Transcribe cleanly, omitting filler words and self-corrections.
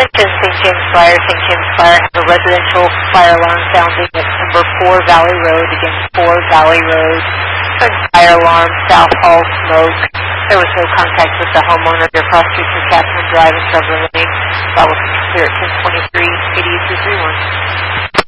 Attention St. James Fire. St. James Fire have a residential fire alarm sounding at number 4 Valley Road, against 4 Valley Road. Fire alarm, South Hall smoke. There was no contact with the homeowner. They're across street from Catherine Drive and Trevor Lane. That was clear at 1023, 8831.